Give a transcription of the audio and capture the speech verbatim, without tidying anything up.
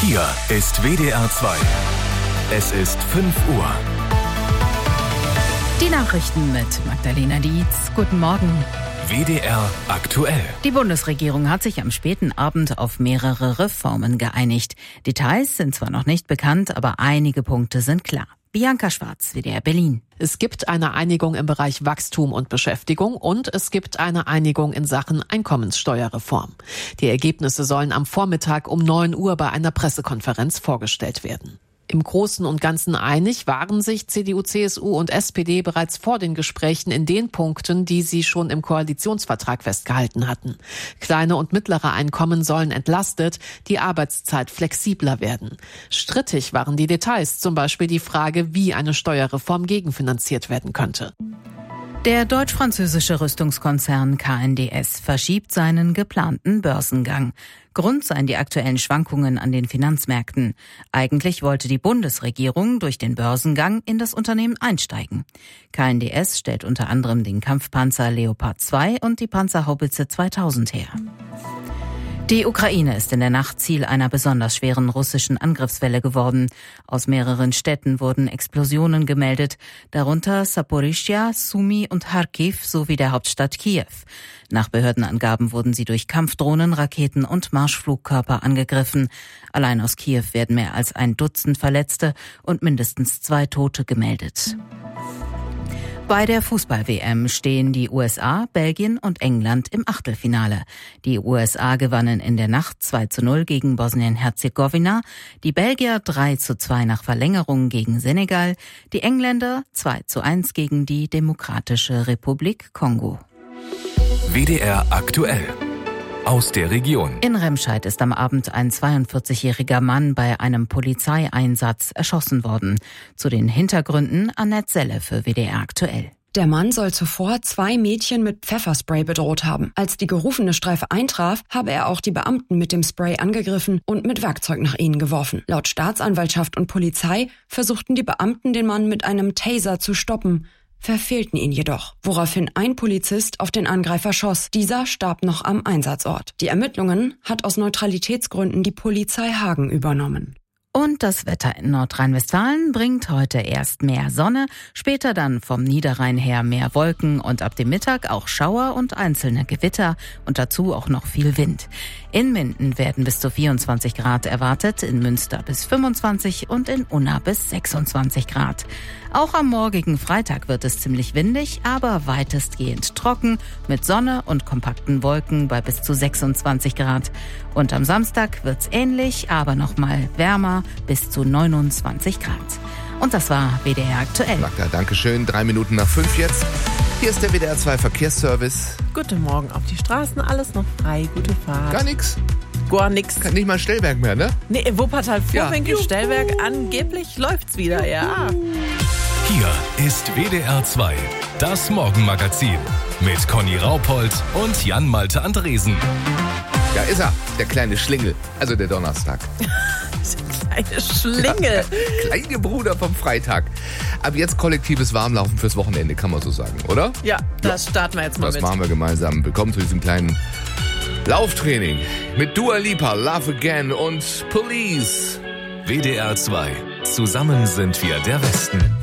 Hier ist W D R zwei. Es ist fünf Uhr. Die Nachrichten mit Magdalena Dietz. Guten Morgen. W D R aktuell. Die Bundesregierung hat sich am späten Abend auf mehrere Reformen geeinigt. Details sind zwar noch nicht bekannt, aber einige Punkte sind klar. Bianca Schwarz, W D R Berlin. Es gibt eine Einigung im Bereich Wachstum und Beschäftigung und es gibt eine Einigung in Sachen Einkommenssteuerreform. Die Ergebnisse sollen am Vormittag um neun Uhr bei einer Pressekonferenz vorgestellt werden. Im Großen und Ganzen einig waren sich C D U, C S U und S P D bereits vor den Gesprächen in den Punkten, die sie schon im Koalitionsvertrag festgehalten hatten. Kleine und mittlere Einkommen sollen entlastet, die Arbeitszeit flexibler werden. Strittig waren die Details, zum Beispiel die Frage, wie eine Steuerreform gegenfinanziert werden könnte. Der deutsch-französische Rüstungskonzern K N D S verschiebt seinen geplanten Börsengang. Grund seien die aktuellen Schwankungen an den Finanzmärkten. Eigentlich wollte die Bundesregierung durch den Börsengang in das Unternehmen einsteigen. K N D S stellt unter anderem den Kampfpanzer Leopard zwei und die Panzerhaubitze zweitausend her. Die Ukraine ist in der Nacht Ziel einer besonders schweren russischen Angriffswelle geworden. Aus mehreren Städten wurden Explosionen gemeldet, darunter Saporischschja, Sumy und Kharkiv sowie der Hauptstadt Kiew. Nach Behördenangaben wurden sie durch Kampfdrohnen, Raketen und Marschflugkörper angegriffen. Allein aus Kiew werden mehr als ein Dutzend Verletzte und mindestens zwei Tote gemeldet. Bei der Fußball-W M stehen die U S A, Belgien und England im Achtelfinale. Die U S A gewannen in der Nacht zwei zu null gegen Bosnien-Herzegowina, die Belgier drei zu zwei nach Verlängerung gegen Senegal, die Engländer zwei zu eins gegen die Demokratische Republik Kongo. W D R aktuell. Aus der Region. In Remscheid ist am Abend ein zweiundvierzigjähriger Mann bei einem Polizeieinsatz erschossen worden. Zu den Hintergründen Annette Selle für W D R aktuell. Der Mann soll zuvor zwei Mädchen mit Pfefferspray bedroht haben. Als die gerufene Streife eintraf, habe er auch die Beamten mit dem Spray angegriffen und mit Werkzeug nach ihnen geworfen. Laut Staatsanwaltschaft und Polizei versuchten die Beamten, den Mann mit einem Taser zu stoppen, verfehlten ihn jedoch, woraufhin ein Polizist auf den Angreifer schoss. Dieser starb noch am Einsatzort. Die Ermittlungen hat aus Neutralitätsgründen die Polizei Hagen übernommen. Und das Wetter in Nordrhein-Westfalen bringt heute erst mehr Sonne, später dann vom Niederrhein her mehr Wolken und ab dem Mittag auch Schauer und einzelne Gewitter und dazu auch noch viel Wind. In Minden werden bis zu vierundzwanzig Grad erwartet, in Münster bis fünfundzwanzig und in Unna bis sechsundzwanzig Grad. Auch am morgigen Freitag wird es ziemlich windig, aber weitestgehend trocken mit Sonne und kompakten Wolken bei bis zu sechsundzwanzig Grad. Und am Samstag wird's ähnlich, aber noch mal wärmer bis zu neunundzwanzig Grad. Und das war W D R aktuell. Magda, danke schön. Drei Minuten nach fünf jetzt. Hier ist der W D R zwei Verkehrsservice. Guten Morgen auf die Straßen, alles noch frei, gute Fahrt. Gar nichts. Gar nix. Kann nicht mal Stellwerk mehr, ne? Nee, in Wuppertal-Vorwinkel, Ja. Stellwerk, angeblich läuft's wieder, ja. Hier ist W D R zwei. Das Morgenmagazin. Mit Conny Raupold und Jan-Malte Andresen. Da ist er, der kleine Schlingel. Also der Donnerstag. Eine Schlinge. Kleine Bruder vom Freitag. Ab jetzt kollektives Warmlaufen fürs Wochenende, kann man so sagen, oder? Ja, das starten wir jetzt mal Das mit. machen wir gemeinsam. Willkommen zu diesem kleinen Lauftraining mit Dua Lipa, Love Again und Police. W D R zwei. Zusammen sind wir der Westen.